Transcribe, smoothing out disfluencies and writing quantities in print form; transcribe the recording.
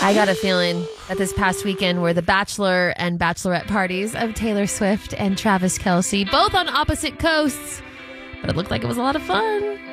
I got a feeling that this past weekend were the bachelor and bachelorette parties of Taylor Swift and Travis Kelce, both on opposite coasts. But it looked like it was a lot of fun.